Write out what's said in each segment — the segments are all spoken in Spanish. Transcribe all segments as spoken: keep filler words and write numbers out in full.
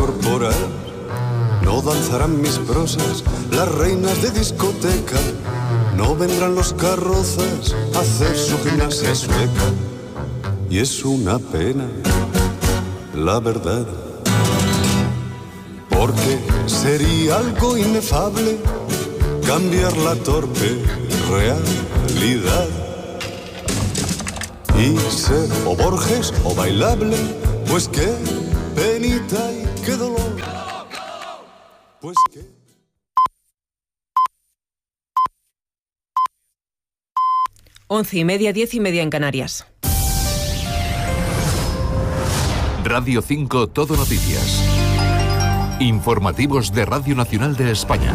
corporal. No danzarán mis prosas, las reinas de discoteca. No vendrán los carrozas a hacer su gimnasia sueca. Y es una pena, la verdad, porque sería algo inefable cambiar la torpe realidad y ser o Borges o bailable. Pues qué penita y qué dolor. Pues qué... Once y media, diez y media en Canarias. Radio cinco Todo Noticias. Informativos de Radio Nacional de España.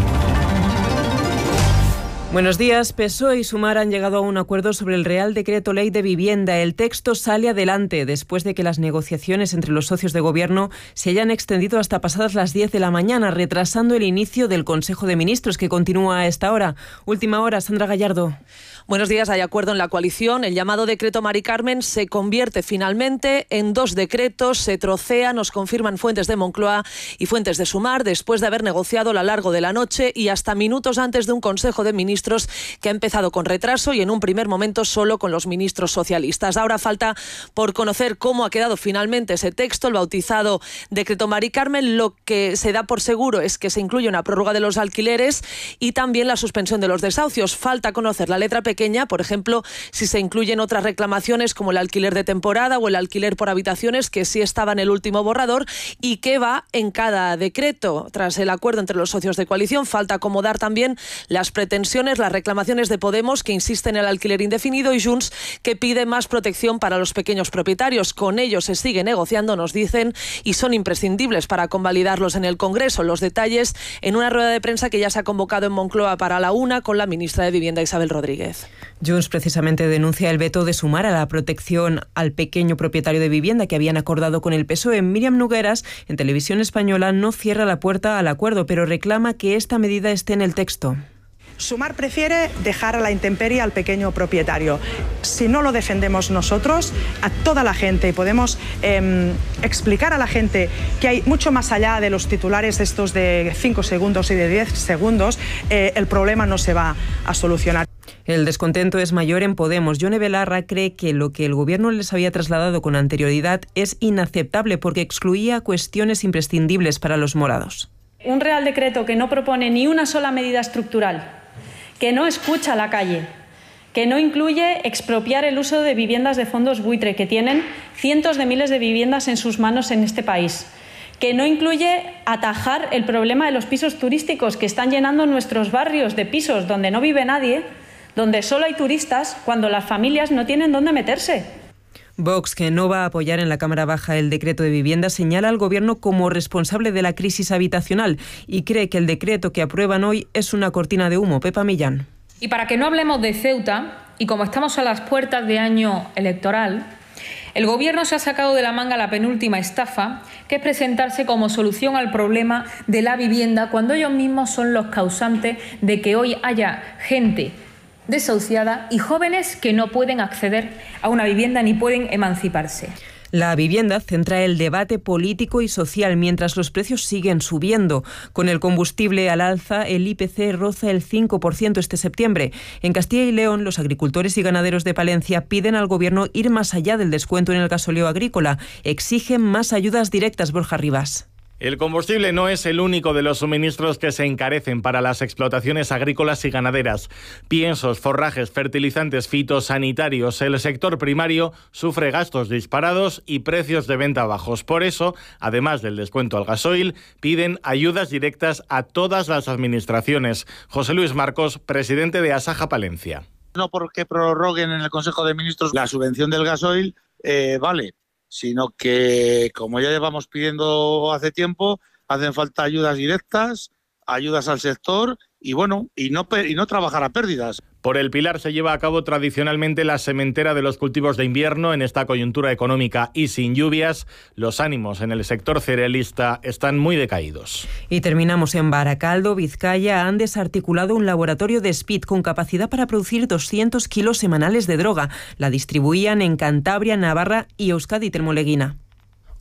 Buenos días. P S O E y Sumar han llegado a un acuerdo sobre el Real Decreto Ley de Vivienda. El texto sale adelante después de que las negociaciones entre los socios de gobierno se hayan extendido hasta pasadas las diez de la mañana, retrasando el inicio del Consejo de Ministros, que continúa a esta hora. Última hora, Sandra Gallardo. Buenos días. Hay acuerdo en la coalición. El llamado decreto Mari Carmen se convierte finalmente en dos decretos. Se trocea, nos confirman fuentes de Moncloa y fuentes de Sumar, después de haber negociado a lo largo de la noche y hasta minutos antes de un Consejo de Ministros que ha empezado con retraso y en un primer momento solo con los ministros socialistas. Ahora falta por conocer cómo ha quedado finalmente ese texto, el bautizado decreto Mari Carmen. Lo que se da por seguro es que se incluye una prórroga de los alquileres y también la suspensión de los desahucios. Falta conocer la letra pequeña. Por ejemplo, si se incluyen otras reclamaciones como el alquiler de temporada o el alquiler por habitaciones, que sí estaba en el último borrador, y qué va en cada decreto. Tras el acuerdo entre los socios de coalición, falta acomodar también las pretensiones, las reclamaciones de Podemos, que insiste en el alquiler indefinido, y Junts, que pide más protección para los pequeños propietarios. Con ellos se sigue negociando, nos dicen, y son imprescindibles para convalidarlos en el Congreso. Los detalles en una rueda de prensa que ya se ha convocado en Moncloa para la una con la ministra de Vivienda, Isabel Rodríguez. Junts precisamente denuncia el veto de Sumar a la protección al pequeño propietario de vivienda que habían acordado con el P S O E. Míriam Nogueras, en Televisión Española, no cierra la puerta al acuerdo, pero reclama que esta medida esté en el texto. Sumar prefiere dejar a la intemperie al pequeño propietario. Si no lo defendemos nosotros, a toda la gente, y podemos eh, explicar a la gente que hay mucho más allá de los titulares estos de cinco segundos y de diez segundos, eh, el problema no se va a solucionar. El descontento es mayor en Podemos. Yone Belarra cree que lo que el Gobierno les había trasladado con anterioridad es inaceptable porque excluía cuestiones imprescindibles para los morados. Un Real Decreto que no propone ni una sola medida estructural, que no escucha a la calle, que no incluye expropiar el uso de viviendas de fondos buitre, que tienen cientos de miles de viviendas en sus manos en este país, que no incluye atajar el problema de los pisos turísticos que están llenando nuestros barrios de pisos donde no vive nadie, donde solo hay turistas, cuando las familias no tienen dónde meterse. Vox, que no va a apoyar en la Cámara Baja el decreto de vivienda, señala al Gobierno como responsable de la crisis habitacional y cree que el decreto que aprueban hoy es una cortina de humo. Pepa Millán. Y para que no hablemos de Ceuta, y como estamos a las puertas de año electoral, el Gobierno se ha sacado de la manga la penúltima estafa, que es presentarse como solución al problema de la vivienda cuando ellos mismos son los causantes de que hoy haya gente desahuciada y jóvenes que no pueden acceder a una vivienda ni pueden emanciparse. La vivienda centra el debate político y social mientras los precios siguen subiendo. Con el combustible al alza, el I P C roza el cinco por ciento este septiembre. En Castilla y León, los agricultores y ganaderos de Palencia piden al Gobierno ir más allá del descuento en el gasóleo agrícola. Exigen más ayudas directas. Borja Rivas. El combustible no es el único de los suministros que se encarecen para las explotaciones agrícolas y ganaderas. Piensos, forrajes, fertilizantes, fitosanitarios. El sector primario sufre gastos disparados y precios de venta bajos. Por eso, además del descuento al gasoil, piden ayudas directas a todas las administraciones. José Luis Marcos, presidente de Asaja Palencia. No porque prorroguen en el Consejo de Ministros la subvención del gasoil, eh, vale. Sino que, como ya llevamos pidiendo hace tiempo, hacen falta ayudas directas, ayudas al sector y bueno, y no, y no trabajar a pérdidas. Por el Pilar se lleva a cabo tradicionalmente la sementera de los cultivos de invierno. En esta coyuntura económica y sin lluvias, los ánimos en el sector cerealista están muy decaídos. Y terminamos en Baracaldo, Vizcaya. Han desarticulado un laboratorio de Speed con capacidad para producir doscientos kilos semanales de droga. La distribuían en Cantabria, Navarra y Euskadi Termoleguina.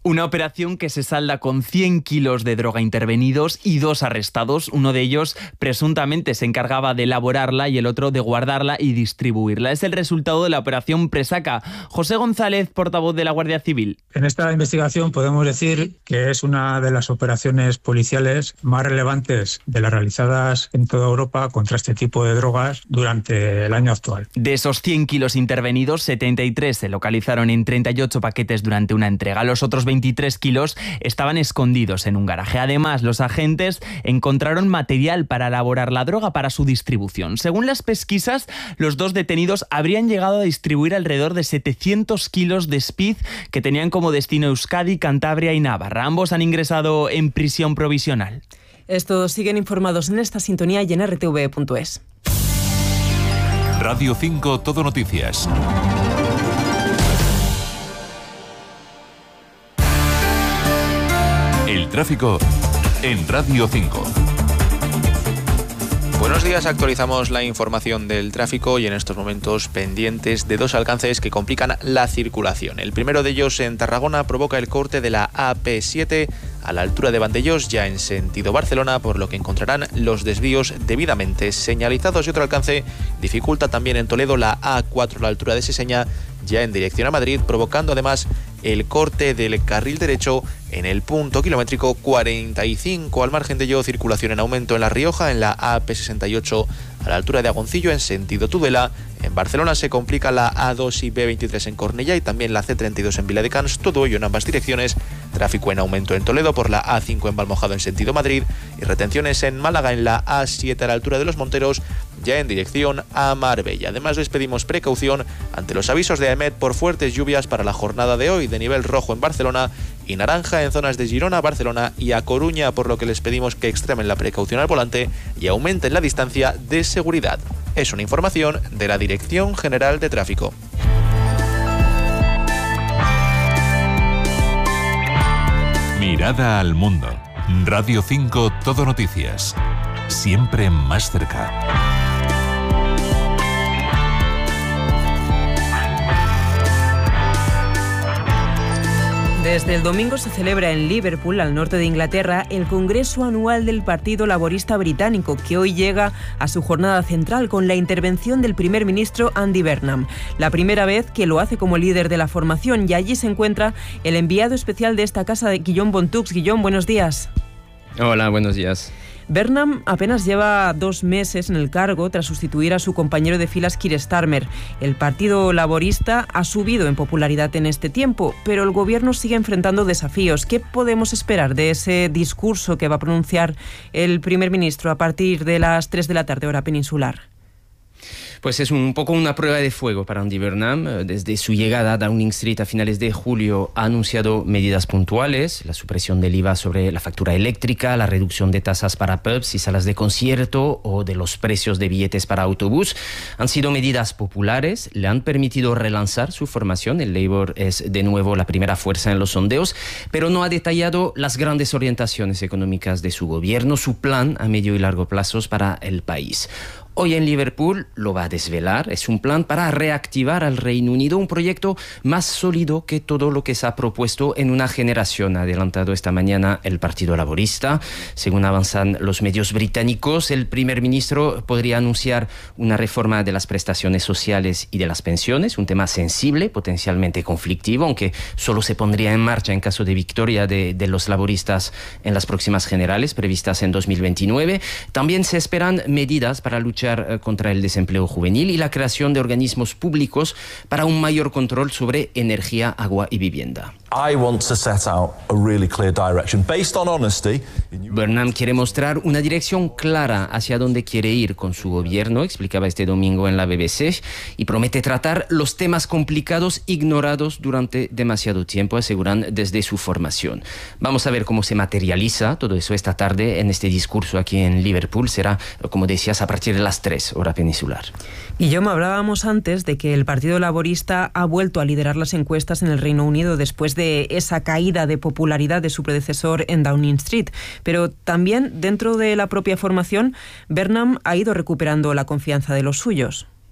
Una operación que se salda con cien kilos de droga intervenidos y dos arrestados. Uno de ellos presuntamente se encargaba de elaborarla y el otro de guardarla y distribuirla. Es el resultado de la operación Presaca. José González, portavoz de la Guardia Civil. En esta investigación podemos decir que es una de las operaciones policiales más relevantes de las realizadas en toda Europa contra este tipo de drogas durante el año actual. De esos cien kilos intervenidos, setenta y tres se localizaron en treinta y ocho paquetes durante una entrega. Los otros veintitrés kilos estaban escondidos en un garaje. Además, los agentes encontraron material para elaborar la droga para su distribución. Según las pesquisas, los dos detenidos habrían llegado a distribuir alrededor de setecientos kilos de speed que tenían como destino Euskadi, Cantabria y Navarra. Ambos han ingresado en prisión provisional. Estos siguen informados en esta sintonía y en R T V punto es. Radio cinco Todo Noticias. El tráfico en Radio cinco. Buenos días, actualizamos la información del tráfico y en estos momentos pendientes de dos alcances que complican la circulación. El primero de ellos en Tarragona provoca el corte de la A P siete a la altura de Vandellós, ya en sentido Barcelona, por lo que encontrarán los desvíos debidamente señalizados. Y otro alcance dificulta también en Toledo la A cuatro a la altura de Seseña, ya en dirección a Madrid, provocando además el corte del carril derecho en el punto kilométrico cuarenta y cinco. Al margen de ello, circulación en aumento en La Rioja, en la A P sesenta y ocho a la altura de Agoncillo, en sentido Tudela. En Barcelona se complica la A dos y B veintitrés en Cornellá y también la C treinta y dos en Viladecans, todo ello en ambas direcciones. Tráfico en aumento en Toledo por la A cinco en Valmojado en sentido Madrid y retenciones en Málaga en la A siete a la altura de Los Monteros, ya en dirección a Marbella. Además, les pedimos precaución ante los avisos de AEMET por fuertes lluvias para la jornada de hoy, de nivel rojo en Barcelona y naranja en zonas de Girona, Barcelona y A Coruña, por lo que les pedimos que extremen la precaución al volante y aumenten la distancia de seguridad. Es una información de la Dirección General de Tráfico. Mirada al mundo. Radio cinco Todo Noticias. Siempre más cerca. Desde el domingo se celebra en Liverpool, al norte de Inglaterra, el Congreso Anual del Partido Laborista Británico, que hoy llega a su jornada central con la intervención del primer ministro Andy Burnham. La primera vez que lo hace como líder de la formación, y allí se encuentra el enviado especial de esta casa, Guillaume Bontux. Guillaume, buenos días. Hola, buenos días. Burnham apenas lleva dos meses en el cargo tras sustituir a su compañero de filas Keir Starmer. El Partido Laborista ha subido en popularidad en este tiempo, pero el gobierno sigue enfrentando desafíos. ¿Qué podemos esperar de ese discurso que va a pronunciar el primer ministro a partir de las tres de la tarde, hora peninsular? Pues es un poco una prueba de fuego para Andy Burnham. Desde su llegada a Downing Street a finales de julio ha anunciado medidas puntuales: la supresión del I V A sobre la factura eléctrica, la reducción de tasas para pubs y salas de concierto o de los precios de billetes para autobús. Han sido medidas populares, le han permitido relanzar su formación. El Labour es de nuevo la primera fuerza en los sondeos, pero no ha detallado las grandes orientaciones económicas de su gobierno, su plan a medio y largo plazos para el país. Hoy en Liverpool lo va a desvelar. Es un plan para reactivar al Reino Unido, un proyecto más sólido que todo lo que se ha propuesto en una generación, ha adelantado esta mañana el Partido Laborista. Según avanzan los medios británicos, el primer ministro podría anunciar una reforma de las prestaciones sociales y de las pensiones, un tema sensible, potencialmente conflictivo, aunque solo se pondría en marcha en caso de victoria de, de los laboristas en las próximas generales previstas en dos mil veintinueve. También se esperan medidas para luchar contra el desempleo juvenil y la creación de organismos públicos para un mayor control sobre energía, agua y vivienda. Burnham quiere mostrar una dirección clara hacia dónde quiere ir con su gobierno, explicaba este domingo en la B B C, y promete tratar los temas complicados ignorados durante demasiado tiempo, aseguran desde su formación. Vamos a ver cómo se materializa todo eso esta tarde en este discurso aquí en Liverpool. Será, como decías, a partir de las tres, hora peninsular. Y yo me hablábamos antes de que el Partido Laborista ha vuelto a liderar las encuestas en el Reino Unido después de esa caída de popularidad de su predecesor en Downing Street. Pero también dentro de la propia formación, Burnham ha ido recuperando la confianza de los suyos.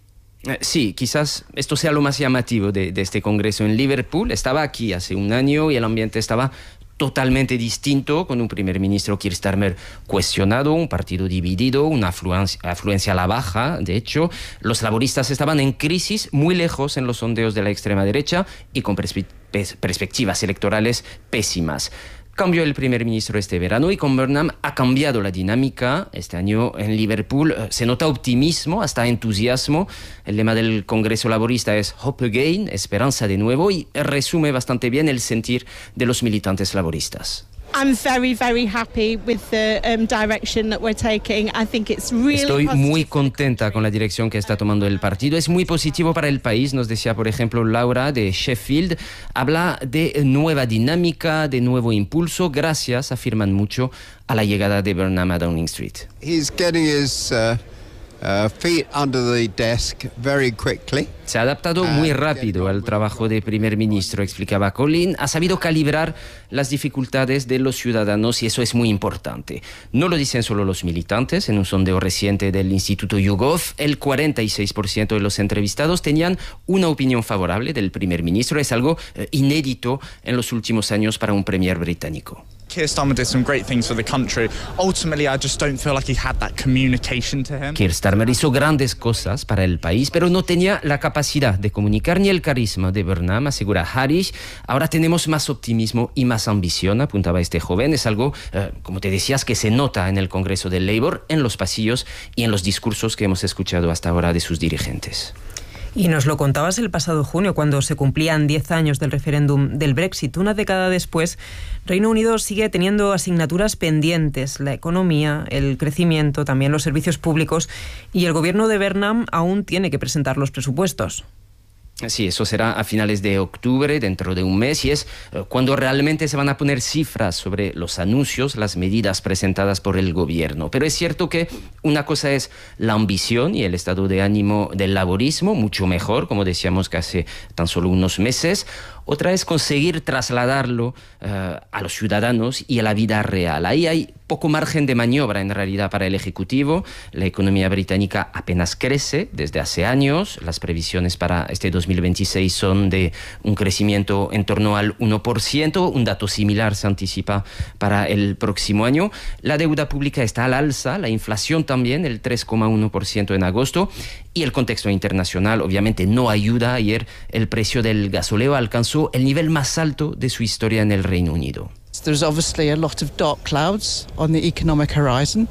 Sí, quizás esto sea lo más llamativo de, de este congreso en Liverpool. Estaba aquí hace un año y el ambiente estaba totalmente distinto, con un primer ministro Keir Starmer cuestionado, un partido dividido, una afluencia, afluencia a la baja. De hecho, los laboristas estaban en crisis, muy lejos en los sondeos de la extrema derecha y con perspe- pers- perspectivas electorales pésimas. Cambió el primer ministro este verano y con Burnham ha cambiado la dinámica. Este año en Liverpool eh, se nota optimismo, hasta entusiasmo. El lema del Congreso Laborista es Hope Again, esperanza de nuevo, y resume bastante bien el sentir de los militantes laboristas. I'm very, very happy with the um, direction that we're taking. I think it's really Estoy positive. muy contenta con la dirección que está tomando el partido. Es muy positivo para el país, nos decía, por ejemplo, Laura de Sheffield. Habla de nueva dinámica, de nuevo impulso, gracias, afirman mucho, a la llegada de Burnham a Downing Street. He's getting his uh, uh, feet under the desk very quickly. Se ha adaptado muy rápido al trabajo de primer ministro, explicaba Colin. Ha sabido calibrar las dificultades de los ciudadanos y eso es muy importante. No lo dicen solo los militantes. En un sondeo reciente del Instituto YouGov, el cuarenta y seis por ciento de los entrevistados tenían una opinión favorable del primer ministro. Es algo eh, inédito en los últimos años para un premier británico. Keir Starmer did some great things for the country. Ultimately, I just don't feel like he had that communication to him. Keir Starmer hizo grandes cosas para el país, pero no tenía la capacidad de comunicar ni el carisma de Burnham, asegura Harris. Ahora tenemos más optimismo y más ambición, apuntaba este joven. Es algo, eh, como te decías, que se nota en el Congreso del Labour, en los pasillos y en los discursos que hemos escuchado hasta ahora de sus dirigentes. Y nos lo contabas el pasado junio, cuando se cumplían diez años del referéndum del Brexit. Una década después, Reino Unido sigue teniendo asignaturas pendientes: la economía, el crecimiento, también los servicios públicos, y el gobierno de Burnham aún tiene que presentar los presupuestos. Sí, eso será a finales de octubre, dentro de un mes, y es eh, cuando realmente se van a poner cifras sobre los anuncios, las medidas presentadas por el gobierno. Pero es cierto que una cosa es la ambición y el estado de ánimo del laborismo, mucho mejor, como decíamos, que hace tan solo unos meses. Otra es conseguir trasladarlo uh, a los ciudadanos y a la vida real. Ahí hay poco margen de maniobra en realidad para el Ejecutivo. La economía británica apenas crece desde hace años. Las previsiones para este dos mil veintiséis son de un crecimiento en torno al uno por ciento. Un dato similar se anticipa para el próximo año. La deuda pública está al alza, la inflación también, el tres coma uno por ciento en agosto. Y el contexto internacional obviamente no ayuda. Ayer el precio del gasóleo alcanzó el nivel más alto de su historia en el Reino Unido. There's obviously a lot of dark clouds on the economic horizon.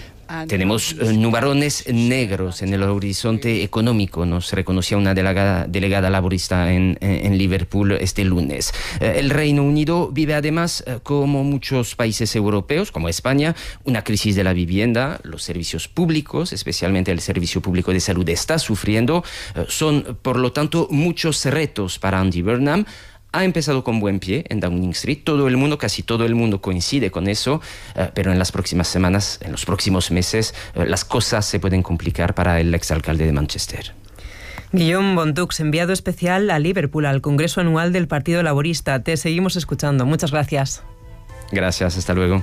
Tenemos eh, nubarrones negros en el horizonte económico, nos reconocía una delegada, delegada laborista en, en Liverpool este lunes. Eh, el Reino Unido vive además, eh, como muchos países europeos, como España, una crisis de la vivienda. Los servicios públicos, especialmente el servicio público de salud, está sufriendo. Eh, son, por lo tanto, muchos retos para Andy Burnham. Ha empezado con buen pie en Downing Street. Todo el mundo, casi todo el mundo coincide con eso, eh, pero en las próximas semanas, en los próximos meses, eh, las cosas se pueden complicar para el exalcalde de Manchester. Guillaume Bontux, enviado especial a Liverpool, al Congreso Anual del Partido Laborista. Te seguimos escuchando. Muchas gracias. Gracias, hasta luego.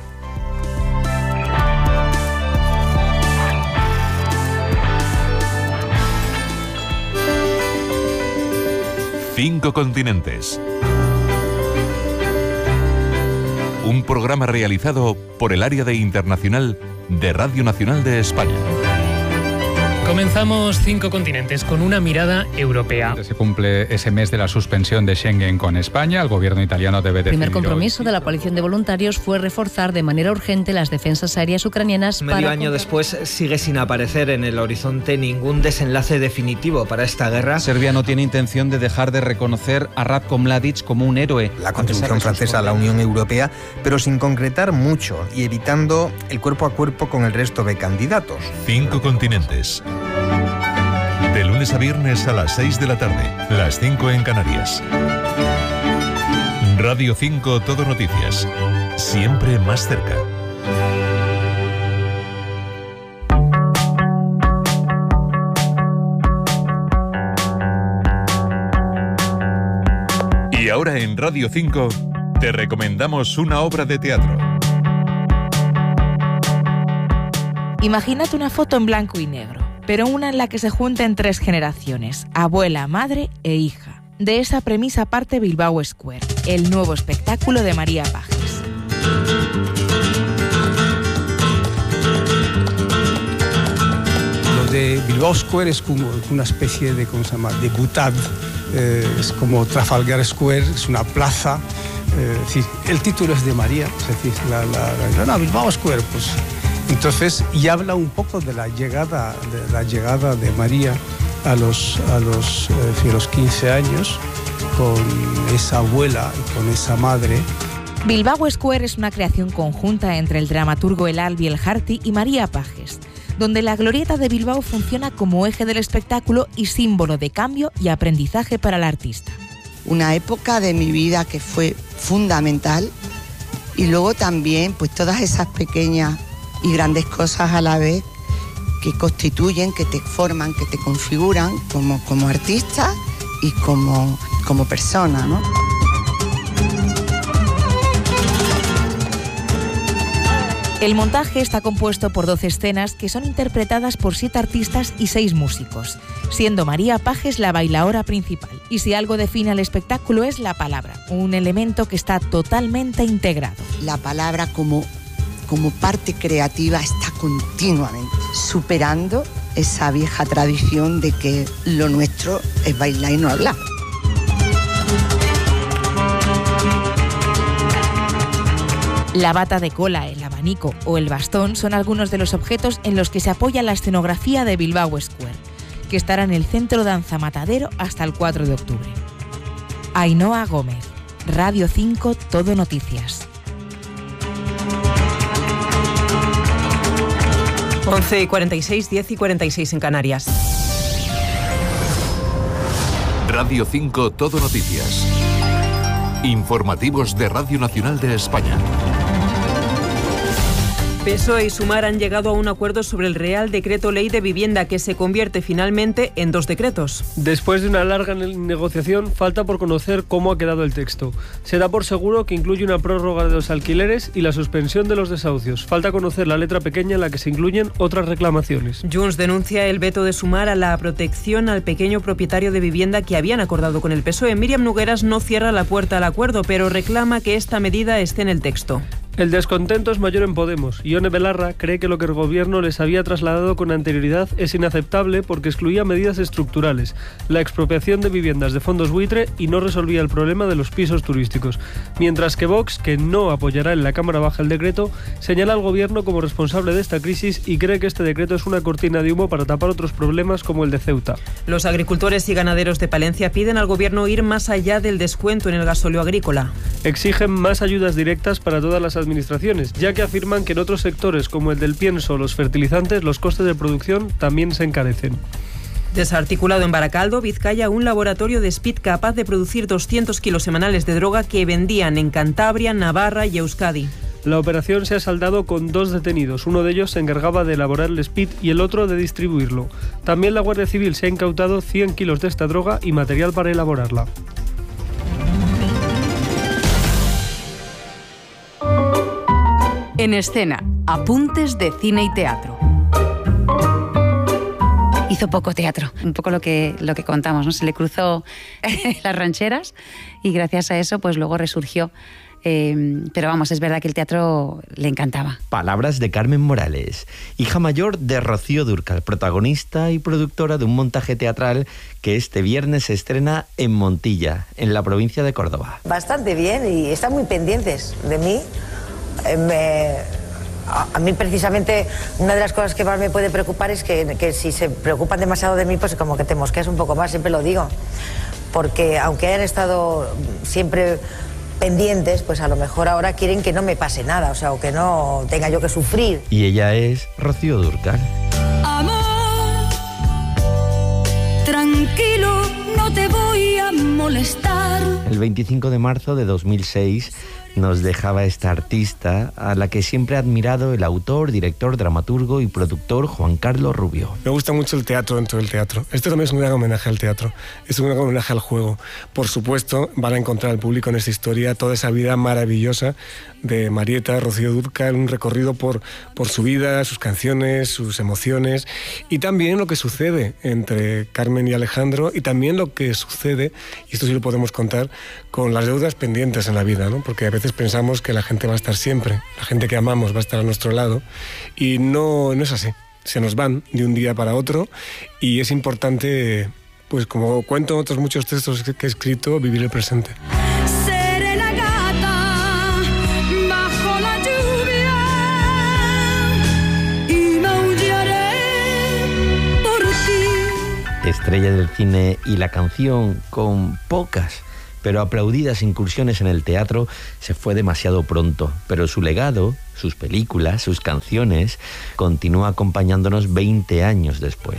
Cinco continentes. Un programa realizado por el área de internacional de Radio Nacional de España. Comenzamos Cinco Continentes con una mirada europea. Se cumple ese mes de la suspensión de Schengen con España. El gobierno italiano debe decidir. El primer compromiso de la coalición de voluntarios fue reforzar de manera urgente las defensas aéreas ucranianas. Medio para año después sigue sin aparecer en el horizonte ningún desenlace definitivo para esta guerra. Serbia no tiene intención de dejar de reconocer a Ratko Mladic como un héroe. La contribución francesa a la Unión Europea, pero sin concretar mucho y evitando el cuerpo a cuerpo con el resto de candidatos. Cinco continentes. De lunes a viernes a las seis de la tarde, las cinco en Canarias. Radio cinco Todo Noticias. Siempre más cerca. Y ahora en Radio cinco te recomendamos una obra de teatro. Imagínate una foto en blanco y negro. pero una en la que se junten tres generaciones, abuela, madre e hija. De esa premisa parte Bilbao Square, el nuevo espectáculo de María Pajes. Lo de Bilbao Square es como una especie de, ¿cómo se llama?, de boutade, eh, es como Trafalgar Square, es una plaza. Eh, es decir, el título es de María, es decir, la, la, la, no, Bilbao Square, pues entonces, y habla un poco de la llegada de, la llegada de María a los, a los, eh, a los quince años con esa abuela y con esa madre. Bilbao Square es una creación conjunta entre el dramaturgo Elal Bielharti y María Pajes, donde la glorieta de Bilbao funciona como eje del espectáculo y símbolo de cambio y aprendizaje para el artista. Una época de mi vida que fue fundamental y luego también pues todas esas pequeñas y grandes cosas a la vez que constituyen, que te forman, que te configuran como, como artista y como, como persona, ¿no? El montaje está compuesto por doce escenas que son interpretadas por siete artistas y seis músicos, siendo María Pajes la bailaora principal. Y si algo define al espectáculo es la palabra, un elemento que está totalmente integrado. La palabra como, como parte creativa está continuamente superando esa vieja tradición de que lo nuestro es bailar y no hablar. La bata de cola, el abanico o el bastón son algunos de los objetos en los que se apoya la escenografía de Bilbao Square, que estará en el Centro Danza Matadero hasta el cuatro de octubre. Ainhoa Gómez, Radio cinco, Todo Noticias. once y cuarenta y seis, diez y cuarenta y seis en Canarias. Radio cinco, Todo Noticias. Informativos de Radio Nacional de España. P S O E y Sumar han llegado a un acuerdo sobre el Real Decreto Ley de Vivienda, que se convierte finalmente en dos decretos. Después de una larga negociación, falta por conocer cómo ha quedado el texto. Se da por seguro que incluye una prórroga de los alquileres y la suspensión de los desahucios. Falta conocer la letra pequeña en la que se incluyen otras reclamaciones. Junts denuncia el veto de Sumar a la protección al pequeño propietario de vivienda que habían acordado con el P S O E. Míriam Nogueras no cierra la puerta al acuerdo, pero reclama que esta medida esté en el texto. El descontento es mayor en Podemos. Ione Belarra cree que lo que el gobierno les había trasladado con anterioridad es inaceptable porque excluía medidas estructurales, la expropiación de viviendas de fondos buitre y no resolvía el problema de los pisos turísticos. Mientras que Vox, que no apoyará en la Cámara Baja el decreto, señala al gobierno como responsable de esta crisis y cree que este decreto es una cortina de humo para tapar otros problemas como el de Ceuta. Los agricultores y ganaderos de Palencia piden al gobierno ir más allá del descuento en el gasóleo agrícola. Exigen más ayudas directas para todas las administraciones, ya que afirman que en otros sectores como el del pienso o los fertilizantes los costes de producción también se encarecen. Desarticulado en Baracaldo, Vizcaya, un laboratorio de Speed capaz de producir doscientos kilos semanales de droga que vendían en Cantabria, Navarra y Euskadi. La operación se ha saldado con dos detenidos. Uno de ellos se encargaba de elaborar el speed y el otro de distribuirlo. También la Guardia Civil se ha incautado cien kilos de esta droga y material para elaborarla. En escena, apuntes de cine y teatro. Hizo poco teatro, un poco lo que, lo que contamos, ¿no? Se le cruzó las rancheras y gracias a eso pues luego resurgió. Eh, pero vamos, es verdad que el teatro le encantaba. Palabras de Carmen Morales, hija mayor de Rocío Dúrcal, protagonista y productora de un montaje teatral que este viernes se estrena en Montilla, en la provincia de Córdoba. Bastante bien y están muy pendientes de mí. Eh, me, a, a mí precisamente una de las cosas que más me puede preocupar es que, que si se preocupan demasiado de mí, pues como que te mosqueas un poco más, siempre lo digo. Porque aunque hayan estado siempre pendientes, pues a lo mejor ahora quieren que no me pase nada, o sea, o que no tenga yo que sufrir. Y ella es Rocío Dúrcal. Amor, tranquilo, no te voy a molestar. El veinticinco de marzo de dos mil seis nos dejaba esta artista a la que siempre ha admirado el autor, director, dramaturgo y productor Juan Carlos Rubio. Me gusta mucho el teatro dentro del teatro. Esto también es un gran homenaje al teatro, es un gran homenaje al juego. Por supuesto, van a encontrar al público en esta historia toda esa vida maravillosa de Marieta, Rocío Dúrcal, un recorrido por, por su vida, sus canciones, sus emociones, y también lo que sucede entre Carmen y Alejandro, y también lo que sucede, y esto sí lo podemos contar, con las deudas pendientes en la vida, ¿no? Porque a veces pensamos que la gente va a estar siempre, la gente que amamos va a estar a nuestro lado, y no, no es así. Se nos van de un día para otro, y es importante, pues como cuento en otros muchos textos que he escrito, vivir el presente. Estrella del cine y la canción, con pocas pero aplaudidas incursiones en el teatro, se fue demasiado pronto, pero su legado, sus películas, sus canciones, continúa acompañándonos veinte años después.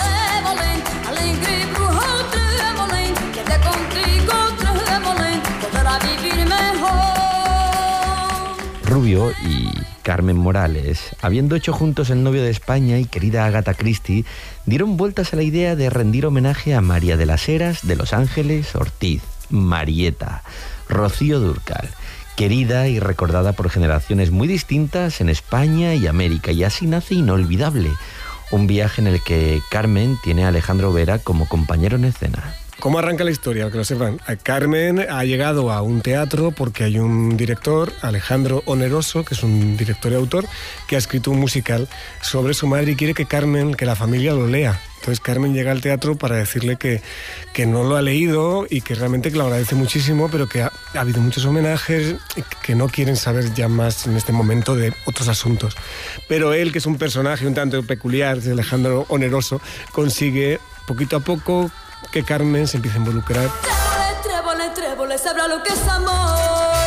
Rubio y Carmen Morales, habiendo hecho juntos El novio de España y Querida Agatha Christie, dieron vueltas a la idea de rendir homenaje a María de las Heras de Los Ángeles Ortiz, Marieta, Rocío Dúrcal, querida y recordada por generaciones muy distintas en España y América, y así nace Inolvidable, un viaje en el que Carmen tiene a Alejandro Vera como compañero en escena. ¿Cómo arranca la historia? Que lo sepan. Carmen ha llegado a un teatro porque hay un director, Alejandro Oneroso, que es un director y autor, que ha escrito un musical sobre su madre y quiere que Carmen, que la familia lo lea. Entonces Carmen llega al teatro para decirle que, que no lo ha leído y que realmente que lo agradece muchísimo, pero que ha, ha habido muchos homenajes y que no quieren saber ya más en este momento de otros asuntos. Pero él, que es un personaje un tanto peculiar, de Alejandro Oneroso, consigue poquito a poco que Carmen se empiece a involucrar. Trébole, trébole, sabrá lo que es amor.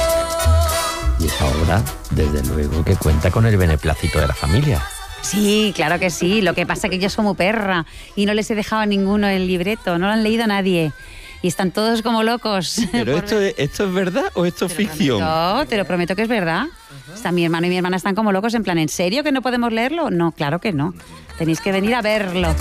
Y es ahora, desde luego, que cuenta con el beneplácito de la familia. Sí, claro que sí. Lo que pasa es que yo soy muy perra y no les he dejado a ninguno el libreto, no lo han leído nadie. Y están todos como locos. ¿Pero esto es, esto es verdad o esto es ficción? No, te lo prometo que es verdad. Uh-huh. Está mi hermano y mi hermana están como locos en plan, ¿en serio que no podemos leerlo? No, claro que no. Tenéis que venir a verlo.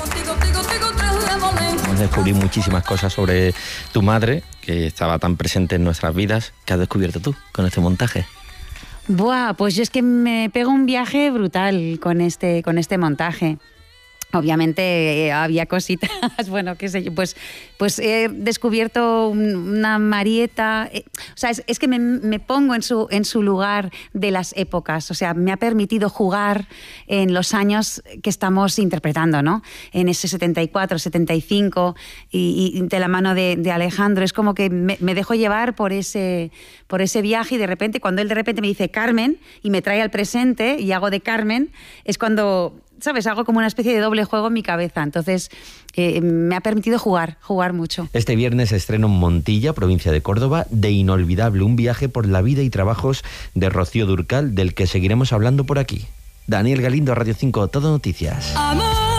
Hemos descubierto muchísimas cosas sobre tu madre, que estaba tan presente en nuestras vidas. ¿Qué has descubierto tú con este montaje? Buah, pues yo es que me pego un viaje brutal con este, con este montaje. Obviamente eh, había cositas, bueno, qué sé yo, pues, pues he descubierto un, una Marieta, eh, o sea, es, es que me, me pongo en su, en su lugar de las épocas, o sea, me ha permitido jugar en los años que estamos interpretando, ¿no? En ese setenta y cuatro, setenta y cinco, y, y de la mano de, de Alejandro, es como que me, me dejo llevar por ese, por ese viaje, y de repente, cuando él de repente me dice Carmen, y me trae al presente, y hago de Carmen, es cuando... ¿sabes? Hago como una especie de doble juego en mi cabeza. Entonces, eh, me ha permitido jugar, jugar mucho. Este viernes estreno en Montilla, provincia de Córdoba, de Inolvidable, un viaje por la vida y trabajos de Rocío Dúrcal, del que seguiremos hablando por aquí. Daniel Galindo, Radio cinco, Todo Noticias. ¡Amor!